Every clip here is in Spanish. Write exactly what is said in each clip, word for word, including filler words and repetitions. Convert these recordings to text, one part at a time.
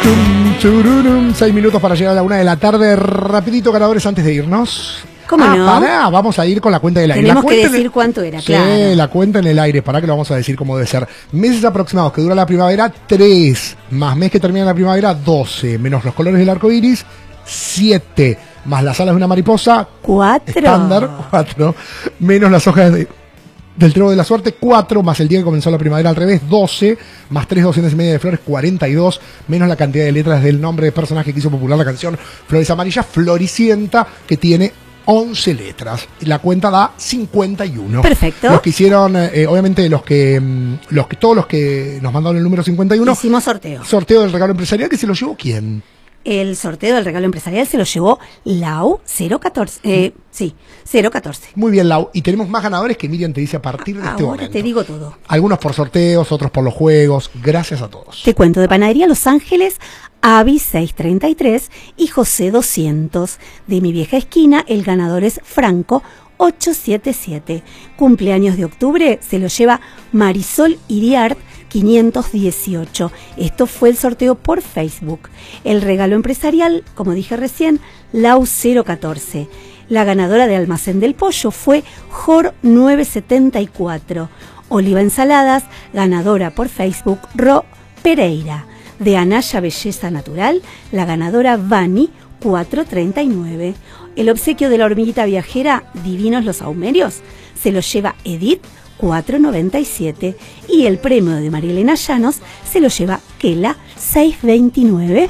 Tum, chururum, seis minutos para llegar a la una de la tarde. Rapidito, ganadores, antes de irnos. ¿Cómo ah, no? Pará, vamos a ir con la cuenta del aire. Tenemos la que cuenta decir en... cuánto era, sí, claro. la cuenta en el aire, para que lo vamos a decir como debe ser. Meses aproximados que dura la primavera, tres. Más mes que termina la primavera, doce. Menos los colores del arco iris, siete. Más las alas de una mariposa, cuatro. Estándar, cuatro. Menos las hojas de... del trébol de la suerte, cuatro, más el día que comenzó la primavera al revés, doce, más tres docenas y media de flores, cuarenta y dos, menos la cantidad de letras del nombre de personaje que hizo popular la canción Flores Amarillas, Floricienta, que tiene once letras. La cuenta da cincuenta y uno. Perfecto. Los que hicieron, eh, obviamente, los que, los que, todos los que nos mandaron el número cincuenta y uno. Hicimos sorteo. Sorteo del regalo empresarial, que se lo llevó ¿quién? El sorteo del regalo empresarial se lo llevó Lau cero catorce. Eh, sí, cero catorce. Muy bien, Lau. Y tenemos más ganadores que Miriam te dice a partir de este Ahora momento. te digo todo. Algunos por sorteos, otros por los juegos. Gracias a todos. Te cuento de Panadería Los Ángeles, Avi seiscientos treinta y tres y José doscientos. De mi vieja esquina, el ganador es Franco ochocientos setenta y siete. Cumpleaños de octubre se lo lleva Marisol Iriart quinientos dieciocho. Esto fue el sorteo por Facebook. El regalo empresarial, como dije recién, Lau cero catorce. La ganadora de Almacén del Pollo fue Jor novecientos setenta y cuatro. Oliva Ensaladas, ganadora por Facebook, Ro Pereira. De Anaya Belleza Natural, la ganadora Vani cuatrocientos treinta y nueve. El obsequio de la hormiguita viajera, Divinos los Aumerios, se lo lleva Edith cuatrocientos noventa y siete. Y el premio de Marielena Llanos se lo lleva Kela seiscientos veintinueve.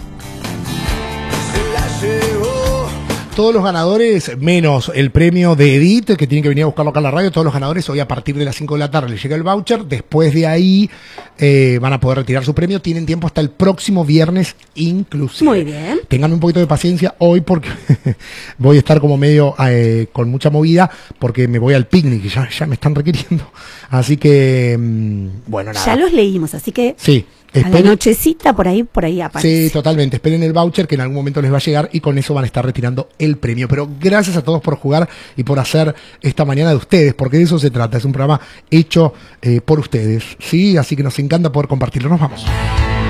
Todos los ganadores, menos el premio de Edith, que tienen que venir a buscarlo acá a la radio, todos los ganadores hoy a partir de las cinco de la tarde les llega el voucher. Después de ahí eh, van a poder retirar su premio. Tienen tiempo hasta el próximo viernes inclusive. Muy bien. Tengan un poquito de paciencia hoy porque voy a estar como medio eh, con mucha movida porque me voy al picnic y ya, ya me están requiriendo. Así que, mmm, bueno, nada. Ya los leímos, así que... Sí. A la nochecita, por ahí, por ahí aparece. Sí, totalmente. Esperen el voucher que en algún momento les va a llegar y con eso van a estar retirando el premio. Pero gracias a todos por jugar y por hacer esta mañana de ustedes, porque de eso se trata. Es un programa hecho eh, por ustedes, ¿sí? Así que nos encanta poder compartirlo. Nos vamos.